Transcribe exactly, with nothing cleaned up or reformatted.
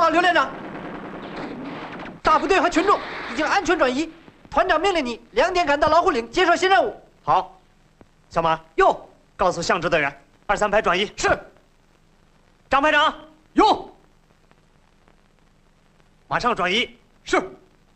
报，刘连长，大部队和群众已经安全转移。团长命令你两点赶到老虎岭接受新任务。 好，小马哟， 告诉向支队员，二三排转移。 是。 张排长哟， 马上转移。 是。